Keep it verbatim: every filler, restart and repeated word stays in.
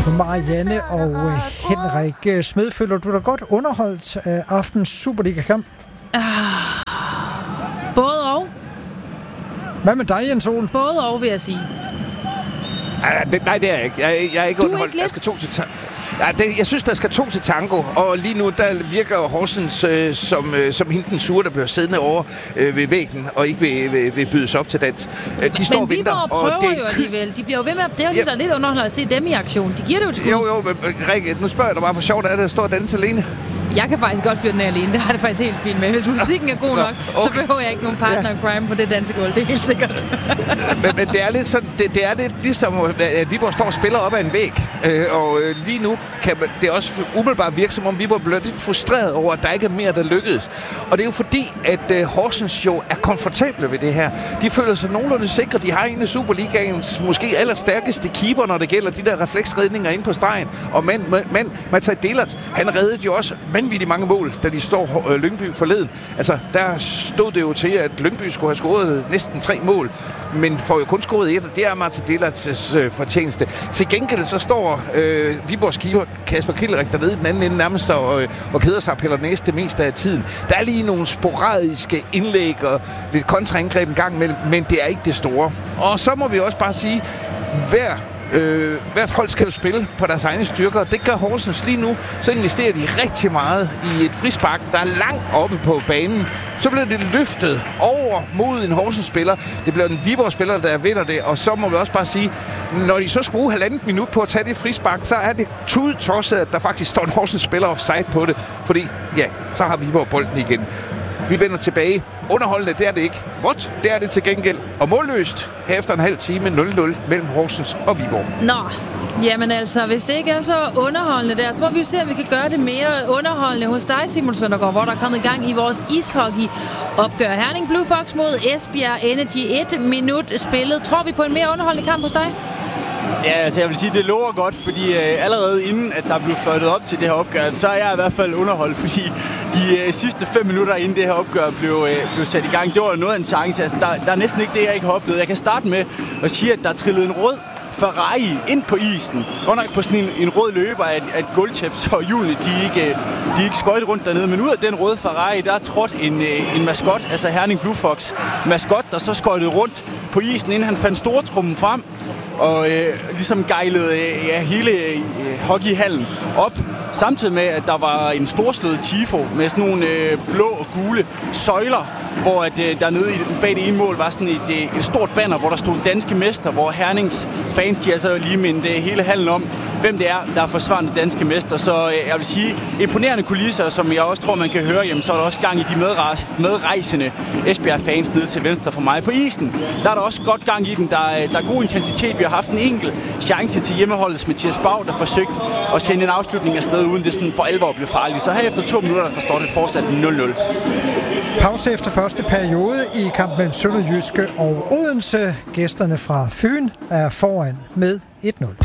Marianne og Henrik Smed, føler du dig godt underholdt af aftens Superliga-kamp? Uh, både og. Hvad med dig, Jens Ole? Både og, vil jeg sige. Uh, det, nej, det er jeg ikke. Jeg, jeg er ikke du underholdt. Er ikke der skal to til ta- ja, det, jeg synes, der skal to til tango. Og lige nu, der virker Horsens øh, som, øh, som hende den sure, der bliver siddende over øh, ved væggen og ikke vil, vil, vil bydes op til dans. Øh, de står men vinter, og prøver og det jo alligevel. De bliver jo ved med at... Det er jo ja. lidt underholdende at se dem i aktion. De giver det jo et skud. Jo, jo, men Rikke, nu spørger jeg dig bare, for sjovt er det at stå og danse alene. Jeg kan faktisk godt fyre den her alene. Det har det faktisk helt fint med. Hvis musikken er god nok, okay. så behøver jeg ikke nogen partner in crime på det dansegulv. Det er helt sikkert. men, men det er lidt sådan, det, det er lidt ligesom, at Viborg står og spiller op ad en væg. Øh, og øh, lige nu kan det også umiddelbart virke, som om Viborg bliver lidt frustreret over, at der ikke er mere, der lykkedes. Og det er jo fordi, at øh, Horsens jo er komfortable ved det her. De føler sig nogenlunde sikre. De har en af Superligaens måske allerstærkeste keeper, når det gælder de der refleksredninger ind på stregen. Og men, men Matthijs Delert, han reddede jo også vanvittigt mange mål, da de står øh, Lyngby forleden. Altså, der stod det jo til, at Lyngby skulle have scoret næsten tre mål, men får jo kun scoret et, og det er Matthijs Delerts øh, fortjeneste. Til gengæld så står øh, Viborgs keeper Kasper Kildrik dernede i den anden ende nærmest og, øh, og keder sig og piller næste det meste af tiden. Der er lige nogle sporadiske indlæg og lidt kontraangreb en gang imellem, men det er ikke det store. Og så må vi også bare sige, hver Øh, hvert hold skal jo spille på deres egne styrker, og det gør Horsens lige nu. Så investerer de rigtig meget i et frispark, der er langt oppe på banen. Så bliver det løftet over mod en Horsens-spiller. Det bliver en Viborg-spiller, der vinder det, og så må vi også bare sige, når de så skal bruge halvandet minut på at tage det frispark, så er det tudetosset, at der faktisk står en Horsens-spiller offside på det, fordi ja, så har Viborg bolden igen. Vi vender tilbage. Underholdende, det er det ikke. What? Det er det til gengæld. Og målløst her efter en halv time nul nul mellem Horsens og Viborg. Nå, jamen altså, hvis det ikke er så underholdende der, så må vi jo se, om vi kan gøre det mere underholdende hos dig, Simon Søndergaard, hvor der er kommet i gang i vores ishockey-opgør. Herning Blue Fox mod Esbjerg Energy. Et minut spillet. Tror vi på en mere underholdende kamp hos dig? Ja, altså jeg vil sige, det lover godt, fordi øh, allerede inden, at der blev ført op til det her opgør, så er jeg i hvert fald underholdt, fordi de øh, sidste fem minutter inden det her opgør blev, øh, blev sat i gang, det var noget af en chance. Altså, der, der er næsten ikke det, jeg ikke har oplevet. Jeg kan starte med at sige, at der er trillet en rød Ferrari ind på isen. Godt nok på sådan en, en rød løber af et gulvtæppe, så hjulene, de ikke, de ikke skøjt rundt dernede. Men ud af den røde Ferrari, der er trådt en, en maskot, altså Herning Blue Fox maskot, der så skøjtede rundt på isen, inden han fandt stortrummen frem og øh, ligesom gejlede øh, ja, hele øh, hockeyhallen op. Samtidig med, at der var en storslået tifo med sådan nogle øh, blå og gule søjler, hvor at, øh, dernede bag det ene mål var sådan et, øh, et stort banner, hvor der stod danske mester, hvor Hernings fans, de altså lige mindte øh, hele hallen om, hvem det er, der er forsvarende danske mester. Så øh, jeg vil sige, imponerende kulisser, som jeg også tror, man kan høre, jamen, så er der også gang i de medrejs- medrejsende Esbjerg-fans nede til venstre for mig. På isen, der er der også godt gang i den. Der er, der er god intensitet. Vi har haft en enkelt chance til hjemmeholdets Mathias Bau, der forsøgte at sende en afslutning afsted, uden det sådan for alvor blev farligt. Så her efter to minutter, der står det fortsat nul nul. Pause efter første periode i kampen mellem Sønderjyske og Odense. Gæsterne fra Fyn er foran med et nul.